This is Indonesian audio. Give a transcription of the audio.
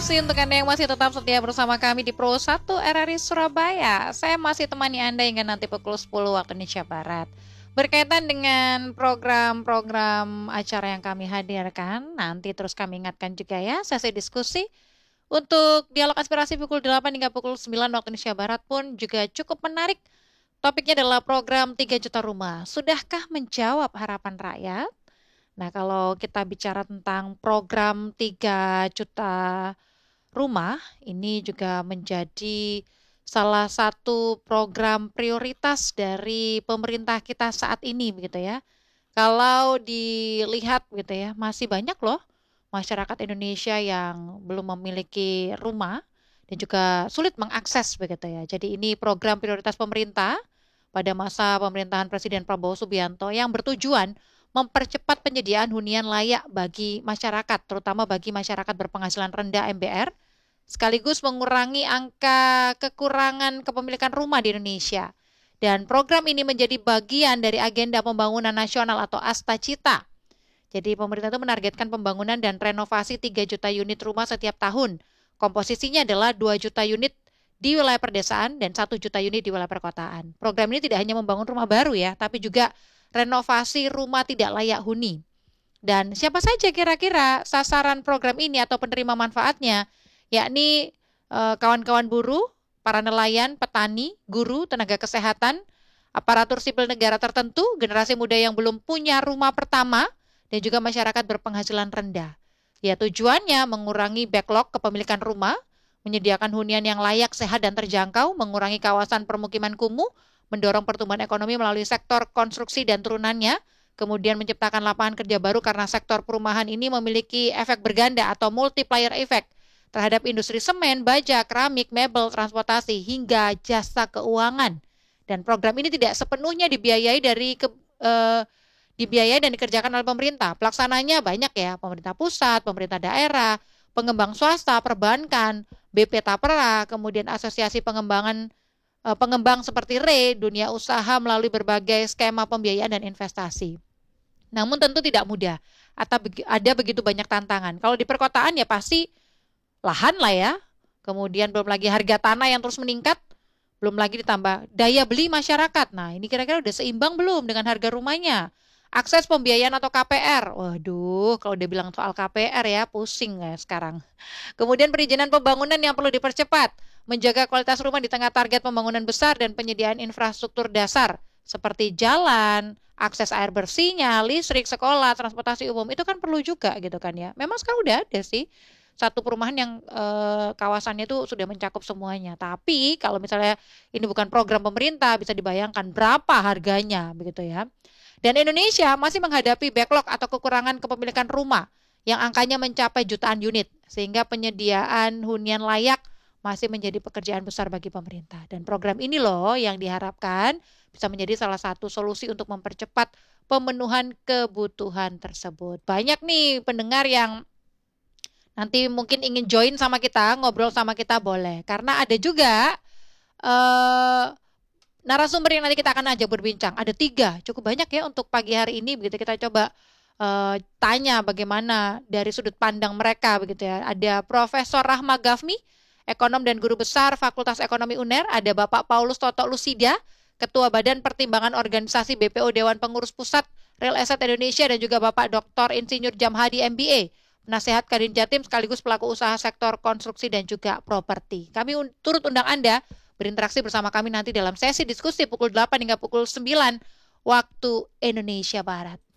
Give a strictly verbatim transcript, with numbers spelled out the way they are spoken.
kasih untuk Anda yang masih tetap setia bersama kami di Pro satu R R I Surabaya. Saya masih temani Anda hingga nanti pukul sepuluh waktu Indonesia Barat. Berkaitan dengan program-program acara yang kami hadirkan, nanti terus kami ingatkan juga ya, sesi diskusi untuk dialog aspirasi pukul delapan hingga pukul sembilan waktu Indonesia Barat pun juga cukup menarik. Topiknya adalah program tiga juta rumah. Sudahkah menjawab harapan rakyat? Nah, kalau kita bicara tentang program tiga juta rumah, ini juga menjadi salah satu program prioritas dari pemerintah kita saat ini begitu ya. Kalau dilihat gitu ya, masih banyak loh masyarakat Indonesia yang belum memiliki rumah dan juga sulit mengakses begitu ya. Jadi ini program prioritas pemerintah pada masa pemerintahan Presiden Prabowo Subianto yang bertujuan mempercepat penyediaan hunian layak bagi masyarakat, terutama bagi masyarakat berpenghasilan rendah M B R, sekaligus mengurangi angka kekurangan kepemilikan rumah di Indonesia. Dan program ini menjadi bagian dari agenda pembangunan nasional atau Astacita. Jadi pemerintah itu menargetkan pembangunan dan renovasi tiga juta unit rumah setiap tahun. Komposisinya adalah dua juta unit di wilayah perdesaan dan satu juta unit di wilayah perkotaan. Program ini tidak hanya membangun rumah baru ya, tapi juga renovasi rumah tidak layak huni. Dan siapa saja kira-kira sasaran program ini atau penerima manfaatnya? Yakni eh, kawan-kawan buruh, para nelayan, petani, guru, tenaga kesehatan, aparatur sipil negara tertentu, generasi muda yang belum punya rumah pertama, dan juga masyarakat berpenghasilan rendah. Ya, tujuannya mengurangi backlog kepemilikan rumah, menyediakan hunian yang layak, sehat, dan terjangkau, mengurangi kawasan permukiman kumuh, mendorong pertumbuhan ekonomi melalui sektor konstruksi dan turunannya, kemudian menciptakan lapangan kerja baru karena sektor perumahan ini memiliki efek berganda atau multiplier effect terhadap industri semen, baja, keramik, mebel, transportasi, hingga jasa keuangan. Dan program ini tidak sepenuhnya dibiayai dari ke, eh, dibiayai dan dikerjakan oleh pemerintah. Pelaksananya banyak ya, pemerintah pusat, pemerintah daerah, pengembang swasta, perbankan, B P Tapera, kemudian asosiasi pengembangan pengembang seperti R E, dunia usaha melalui berbagai skema pembiayaan dan investasi. Namun tentu tidak mudah, atau ada begitu banyak tantangan. Kalau di perkotaan ya pasti lahan lah ya, kemudian belum lagi harga tanah yang terus meningkat, belum lagi ditambah daya beli masyarakat. Nah ini kira-kira udah seimbang belum dengan harga rumahnya? Akses pembiayaan atau K P R, waduh kalau udah bilang soal K P R ya pusing ya sekarang. Kemudian perizinan pembangunan yang perlu dipercepat, menjaga kualitas rumah di tengah target pembangunan besar dan penyediaan infrastruktur dasar seperti jalan, akses air bersihnya, listrik, sekolah, transportasi umum itu kan perlu juga gitu kan ya. Memang sekarang udah ada sih satu perumahan yang eh, kawasannya itu sudah mencakup semuanya. Tapi kalau misalnya ini bukan program pemerintah, bisa dibayangkan berapa harganya begitu ya. Dan Indonesia masih menghadapi backlog atau kekurangan kepemilikan rumah yang angkanya mencapai jutaan unit, sehingga penyediaan hunian layak masih menjadi pekerjaan besar bagi pemerintah. Dan program ini loh yang diharapkan bisa menjadi salah satu solusi untuk mempercepat pemenuhan kebutuhan tersebut. Banyak nih pendengar yang nanti mungkin ingin join sama kita, ngobrol sama kita boleh. Karena ada juga eh, narasumber yang nanti kita akan ajak berbincang. Ada tiga, cukup banyak ya untuk pagi hari ini. Begitu kita coba uh, tanya bagaimana dari sudut pandang mereka begitu ya. Ada Profesor Rahma Gafmi, ekonom dan guru besar Fakultas Ekonomi U N E R. Ada Bapak Paulus Toto Lusida, Ketua Badan Pertimbangan Organisasi B P O Dewan Pengurus Pusat Real Estate Indonesia, dan juga Bapak Doktor Insinyur Jamhadi M B A, penasehat Kadin Jatim sekaligus pelaku usaha sektor konstruksi dan juga properti. Kami un- turut undang Anda berinteraksi bersama kami nanti dalam sesi diskusi pukul delapan hingga pukul sembilan waktu Indonesia Barat.